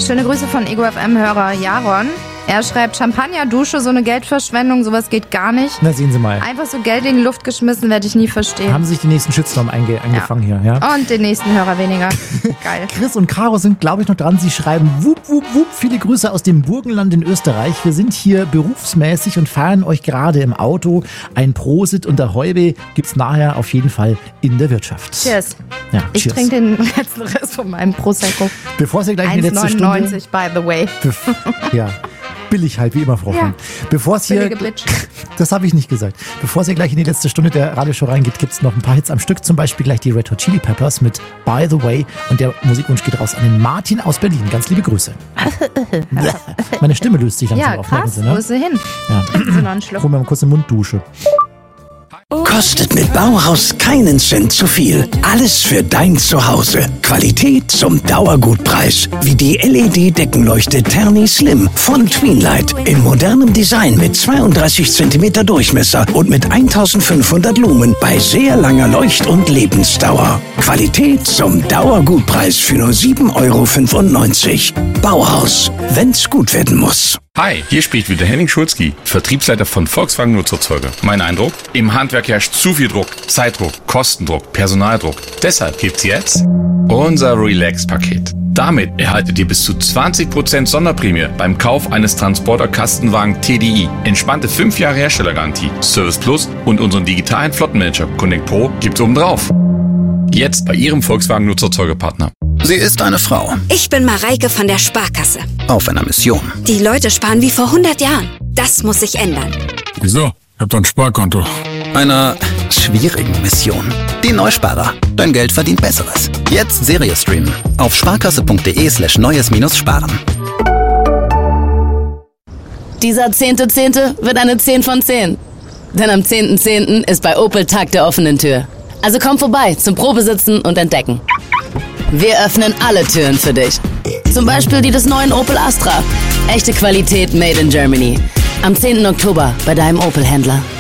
Schöne Grüße von Ego FM-Hörer Jaron. Er schreibt, Champagner-Dusche, so eine Geldverschwendung, sowas geht gar nicht. Na, sehen Sie mal. Einfach so Geld in die Luft geschmissen, werde ich nie verstehen. Haben sich die nächsten Shitstorm eingefangen hier, ja? Und den nächsten Hörer weniger. Geil. Chris und Caro sind, glaube ich, noch dran. Sie schreiben, wup, wup, wup, viele Grüße aus dem Burgenland in Österreich. Wir sind hier berufsmäßig und feiern euch gerade im Auto. Ein Prosit und der Heube gibt's nachher auf jeden Fall in der Wirtschaft. Cheers. Ja, ich trinke den letzten Rest von meinem Prosecco. Bevor Sie gleich in die letzte Stunde... 1,99 by the way. Ja. Billig halt, wie immer, Frau Hoffmann. Bevor es hier, das habe ich nicht gesagt. Bevor es hier gleich in die letzte Stunde der Radioshow reingeht, gibt es noch ein paar Hits am Stück. Zum Beispiel gleich die Red Hot Chili Peppers mit By the Way. Und der Musikwunsch geht raus an den Martin aus Berlin. Ganz liebe Grüße. Meine Stimme löst sich langsam auf. Ja, krass. Wo ist sie hin? Ja. Sie noch einen Schluck. Hol mir mal kurz eine Munddusche. Kostet mit Bauhaus keinen Cent zu viel. Alles für dein Zuhause. Qualität zum Dauergutpreis. Wie die LED-Deckenleuchte Terni Slim von Tweenlight. In modernem Design mit 32 cm Durchmesser und mit 1500 Lumen bei sehr langer Leucht- und Lebensdauer. Qualität zum Dauergutpreis für nur 7,95 €. Bauhaus, wenn's gut werden muss. Hi, hier spricht wieder Henning Schulzki, Vertriebsleiter von Volkswagen Nutzerzeuger. Mein Eindruck? Im Handwerk herrscht zu viel Druck, Zeitdruck, Kostendruck, Personaldruck. Deshalb gibt's jetzt unser Relax-Paket. Damit erhaltet ihr bis zu 20% Sonderprämie beim Kauf eines Transporter-Kastenwagen TDI. Entspannte 5 Jahre Herstellergarantie, Service Plus und unseren digitalen Flottenmanager Connect Pro gibt's obendrauf. Jetzt bei Ihrem Volkswagen Nutzerzeugerpartner. Sie ist eine Frau. Ich bin Mareike von der Sparkasse. Auf einer Mission. Die Leute sparen wie vor 100 Jahren. Das muss sich ändern. Wieso? Ich hab doch ein Sparkonto. Einer schwierigen Mission. Die Neusparer. Dein Geld verdient Besseres. Jetzt Serie streamen. Auf sparkasse.de/neues-sparen. Dieser 10.10. wird eine 10 von 10. Denn am 10.10. ist bei Opel Tag der offenen Tür. Also komm vorbei zum Probesitzen und Entdecken. Wir öffnen alle Türen für dich. Zum Beispiel die des neuen Opel Astra. Echte Qualität made in Germany. Am 10. Oktober bei deinem Opel-Händler.